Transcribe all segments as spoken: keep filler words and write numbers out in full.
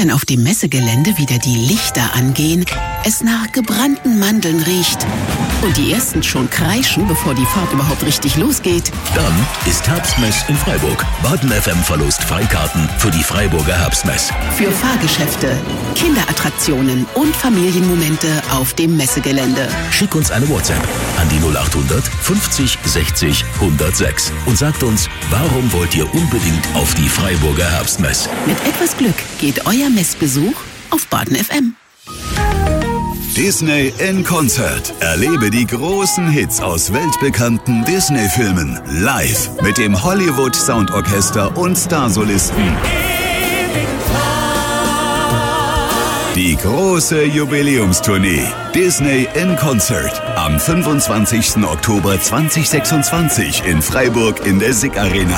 wenn auf dem Messegelände wieder die Lichter angehen, es nach gebrannten Mandeln riecht und die ersten schon kreischen, bevor die Fahrt überhaupt richtig losgeht? Dann ist Herbstmess in Freiburg. Baden F M verlost Freikarten für die Freiburger Herbstmess. Für Fahrgeschäfte, Kinderattraktionen und Familienmomente auf dem Messegelände. Schick uns eine WhatsApp an die null achthundert fünfzig sechzig hundertsechs und sagt uns, warum wollt ihr unbedingt auf die Freiburger Herbstmess? Mit etwas Glück geht euer Messbesuch auf Baden F M. Disney in Konzert. Erlebe die großen Hits aus weltbekannten Disney-Filmen live mit dem Hollywood Soundorchester und Starsolisten. Die große Jubiläumstournee Disney in Concert am fünfundzwanzigsten Oktober zweitausendsechsundzwanzig in Freiburg in der SICK Arena.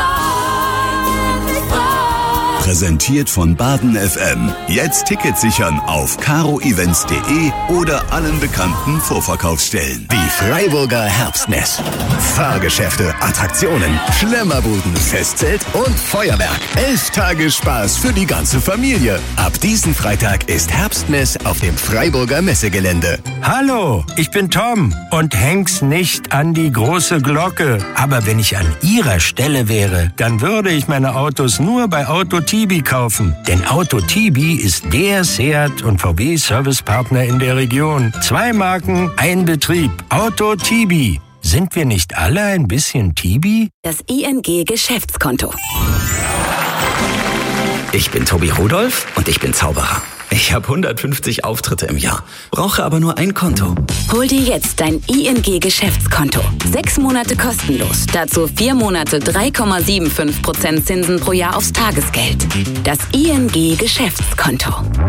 Präsentiert von Baden F M. Jetzt Tickets sichern auf caro events punkt de oder allen bekannten Vorverkaufsstellen. Die Freiburger Herbstmess. Fahrgeschäfte, Attraktionen, Schlemmerbuden, Festzelt und Feuerwerk. Elf Tage Spaß für die ganze Familie. Ab diesen Freitag ist Herbstmess auf dem Freiburger Messegelände. Hallo, ich bin Tom und häng's nicht an die große Glocke. Aber wenn ich an Ihrer Stelle wäre, dann würde ich meine Autos nur bei Auto Tibi kaufen. Denn Auto Tibi ist der Seat und V W-Servicepartner in der Region. Zwei Marken, ein Betrieb. Auto Tibi. Sind wir nicht alle ein bisschen Tibi? Das I N G-Geschäftskonto. Ich bin Tobi Rudolph und ich bin Zauberer. Ich habe hundertfünfzig Auftritte im Jahr, brauche aber nur ein Konto. Hol dir jetzt dein I N G-Geschäftskonto. Sechs Monate kostenlos. Dazu vier Monate drei Komma fünfundsiebzig Prozent Zinsen pro Jahr aufs Tagesgeld. Das I N G-Geschäftskonto.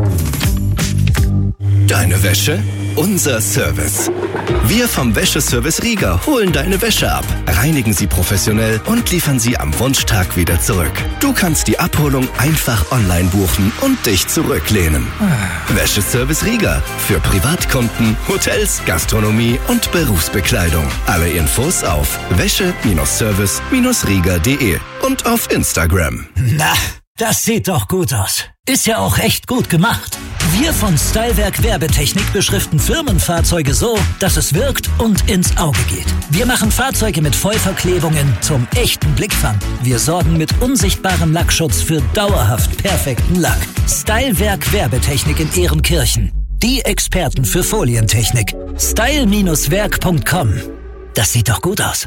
Deine Wäsche, unser Service. Wir vom Wäscheservice Rieger holen deine Wäsche ab, reinigen sie professionell und liefern sie am Wunschtag wieder zurück. Du kannst die Abholung einfach online buchen und dich zurücklehnen. Wäscheservice Rieger für Privatkunden, Hotels, Gastronomie und Berufsbekleidung. Alle Infos auf wäsche-service-rieger punkt de und auf Instagram. Na, das sieht doch gut aus. Ist ja auch echt gut gemacht. Wir von Stylewerk Werbetechnik beschriften Firmenfahrzeuge so, dass es wirkt und ins Auge geht. Wir machen Fahrzeuge mit Vollverklebungen zum echten Blickfang. Wir sorgen mit unsichtbarem Lackschutz für dauerhaft perfekten Lack. Stylewerk Werbetechnik in Ehrenkirchen. Die Experten für Folientechnik. style Werk punkt com. Das sieht doch gut aus.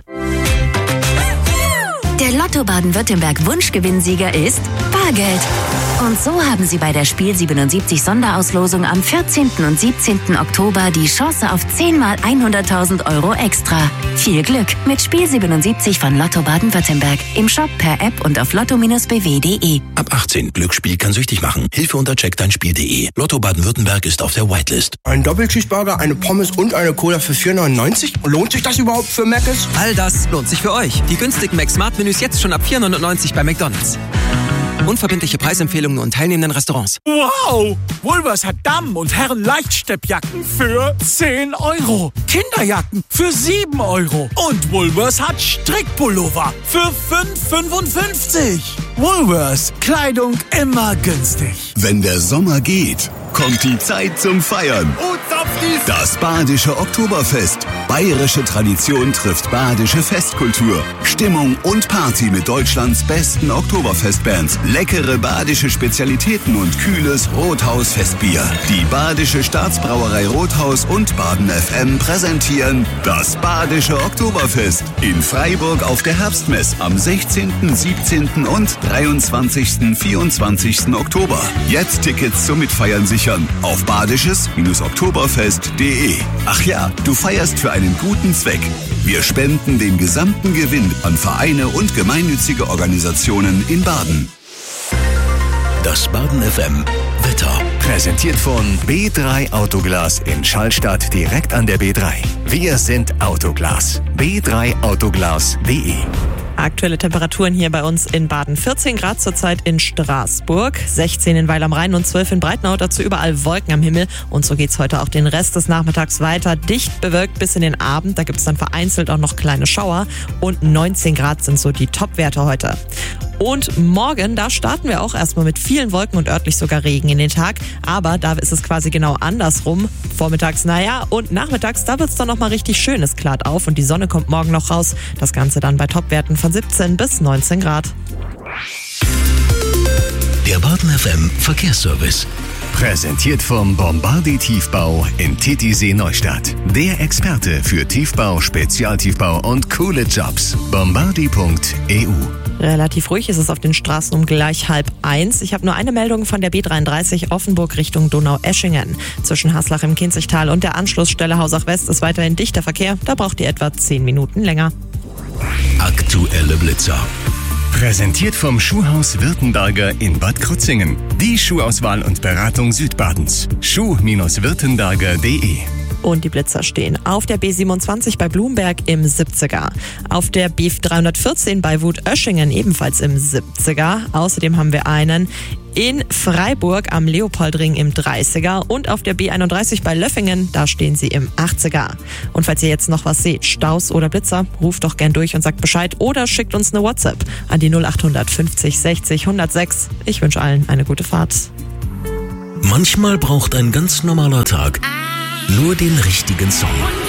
Der Lotto Baden-Württemberg Wunschgewinnsieger ist Bargeld. Und so haben Sie bei der Spiel siebenundsiebzig Sonderauslosung am vierzehnten und siebzehnten Oktober die Chance auf zehn mal hunderttausend Euro extra. Viel Glück mit Spiel siebenundsiebzig von Lotto Baden-Württemberg. Im Shop, per App und auf lotto b w punkt de. Ab achtzehn. Glücksspiel kann süchtig machen. Hilfe unter check dein spiel punkt de. Lotto Baden-Württemberg ist auf der Whitelist. Ein Doppelcheeseburger, eine Pommes und eine Cola für vier neunundneunzig? Lohnt sich das überhaupt für Mc's? All das lohnt sich für euch. Die günstigen Mac-Smart-Menüs jetzt schon ab vier neunundneunzig bei McDonald's. Unverbindliche Preisempfehlungen nur in teilnehmenden Restaurants. Wow! Woolworths hat Damen- und Herren-Leichtsteppjacken für zehn Euro. Kinderjacken für sieben Euro. Und Woolworths hat Strickpullover für fünf fünfundfünfzig. Woolworths. Kleidung immer günstig. Wenn der Sommer geht, kommt die Zeit zum Feiern. Das Badische Oktoberfest. Bayerische Tradition trifft badische Festkultur. Stimmung und Party mit Deutschlands besten Oktoberfestbands. Leckere badische Spezialitäten und kühles Rothaus-Festbier. Die Badische Staatsbrauerei Rothaus und Baden F M präsentieren das Badische Oktoberfest in Freiburg auf der Herbstmess am sechzehnten, siebzehnten und dreiundzwanzigsten, vierundzwanzigsten Oktober. Jetzt Tickets zum Mitfeiern sichern auf badisches Oktoberfest punkt de. Ach ja, du feierst für einen guten Zweck. Wir spenden den gesamten Gewinn an Vereine und gemeinnützige Organisationen in Baden. Das Baden F M Wetter. Präsentiert von B drei Autoglas in Schallstadt direkt an der B drei. Wir sind Autoglas. b drei autoglas punkt de. Aktuelle Temperaturen hier bei uns in Baden. vierzehn Grad zurzeit in Straßburg, sechzehn in Weil am Rhein und zwölf in Breitenau. Dazu überall Wolken am Himmel. Und so geht's heute auch den Rest des Nachmittags weiter. Dicht bewölkt bis in den Abend. Da gibt's dann vereinzelt auch noch kleine Schauer. Und neunzehn Grad sind so die Topwerte heute. Und morgen, da starten wir auch erstmal mit vielen Wolken und örtlich sogar Regen in den Tag. Aber da ist es quasi genau andersrum. Vormittags, naja, und nachmittags, da wird es dann nochmal richtig schön. Es klart auf und die Sonne kommt morgen noch raus. Das Ganze dann bei Topwerten von siebzehn bis neunzehn Grad. Der Baden F M Verkehrsservice. Präsentiert vom Bombardier Tiefbau in Titisee Neustadt. Der Experte für Tiefbau, Spezialtiefbau und coole Jobs. bombardier punkt e u. Relativ ruhig ist es auf den Straßen um gleich halb eins. Ich habe nur eine Meldung von der B dreiunddreißig Offenburg Richtung Donau-Eschingen. Zwischen Haslach im Kinzigtal und der Anschlussstelle Hausach West ist weiterhin dichter Verkehr. Da braucht ihr etwa zehn Minuten länger. Aktuelle Blitzer. Präsentiert vom Schuhhaus Württemberger in Bad Krozingen. Die Schuhauswahl und Beratung Südbadens. schuh Württemberger punkt de. Und die Blitzer stehen auf der B siebenundzwanzig bei Blumberg im siebziger, auf der B dreihundertvierzehn bei Wut-Oeschingen ebenfalls im siebziger. Außerdem haben wir einen in Freiburg am Leopoldring im dreißiger und auf der B einunddreißig bei Löffingen, da stehen sie im achtziger. Und falls ihr jetzt noch was seht, Staus oder Blitzer, ruft doch gern durch und sagt Bescheid oder schickt uns eine WhatsApp an die null acht fünfzig sechzig hundertsechs. Ich wünsche allen eine gute Fahrt. Manchmal braucht ein ganz normaler Tag nur den richtigen Song.